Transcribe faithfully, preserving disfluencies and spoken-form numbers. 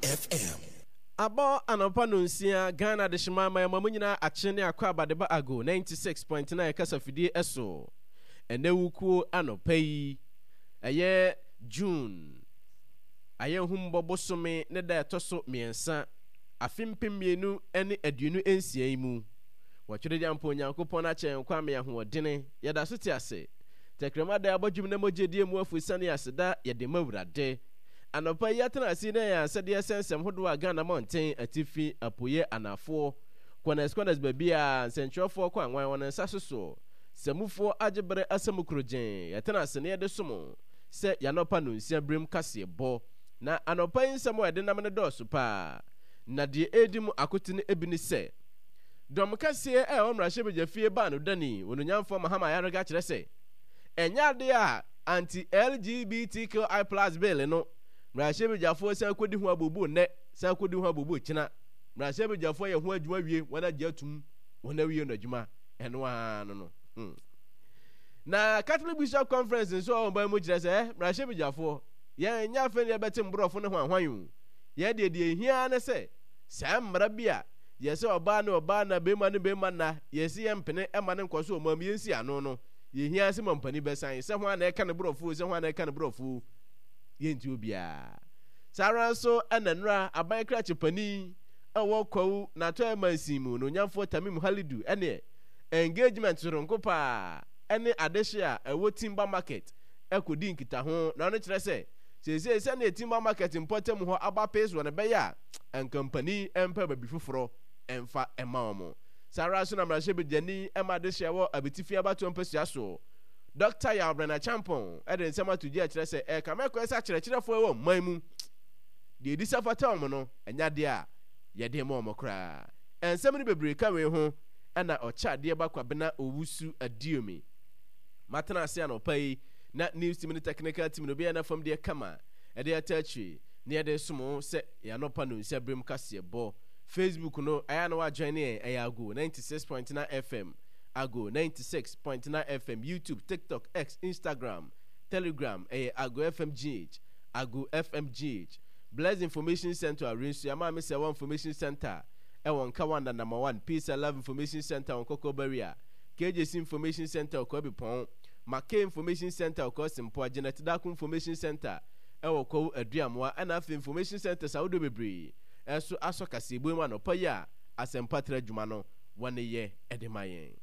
F M. Abo anopa nunsia Ghana de shimama ya mamunyina achene akwa abadeba ago ninety-six point nine kasa fidie eso. Ene wukuo anopa yi eye June. Aye humbo bosome ne da etoso miensa. Afimpem mienu ene aduonu ensia yi mu. Watwere jampo Nyankopon na chen kwa me yahoodene yeda so ti ase. Tekrema da abodwum na mogedie mu afusane aseda yede mawurade. Anopa yi atena asi na ya sede sensem hodo a Ghana mountain atifi apoye anafo kwanas kwanas babia nsentwofo kwa anwan won nsa soso samufo agebere asamukurogen yatena ase ne yede somo se yanopa no nsia brem kase bo na anopa yi nsemo yede nam ne doso pa na de edim akotene ebini se dom kase e omrahye bejafie ba no dani wononyamfo mahama yarega kire se enya de a anti L G B T Q I plus bill no mrahye bejafo san kodi ho abubu ne san kodi ho abubu kina mrahye bejafo ye ho adwuma wie wana gye atum wana wie no adwuma eno a no no hmm. Na Catholic Bishop Conference nso on ba mu kire se mrahye bejafo ye nya fe ne betim brofo ne ho ahwanyu ye de de hia ne se sa mra bia ye se oba na oba na be ma ne be ma na ye se ye mpene e ma ne nkoso o mam ye nsi ano no ye hia se mampani besan se ho na e ka ne brofo se ho na e ka ne brofo yenti obia saranso ananra aban krachi pani awo kwawu na to emansimu no nyamfo Tamim Halidu ene engagement ronko pa ene adehia ewo Timber Market ekodi nkita ho na no kire se sese se na Timber Market importem ho aba pace wona be ya en company empa babi foforo emfa emaomo saranso na mrahye bejani ema adehia wo abetifi abato mpasia so Doctor Yabrana Champon eden sema to dia kire se e kameko esa kire kirefo ewo man mu de di safata omo no enya de a ye de mo omo kra ensem ni bebre ka we ho na ocha de ba kwabena owusu adiomi matana ase anopai na news team ni technical team no be na fam de kama e de atachi ne de sumo se ya no pa no nsia brem kase bo Facebook no aya no wa join e aya go ninety-six point nine F M Ago ninety-six point nine F M, YouTube, TikTok, X, Instagram, Telegram, eh, Ago F M G H, Ago F M G H, Bless Information Center, Rinsu, Yama Misa One Information Center, Ewan Kawanda number one, Peace and Love Information Center on Coco Barrier, K J C Information Center on Kobe Pong, Make Information Center on Kosimpo, Janet Daku Information Center, Ewa Ko Adriamwa, and Af Information Center, Saudi Bibri, Esu Asokasi, Buman, Opaya, Asempatra Jumano, one year, Edemayen.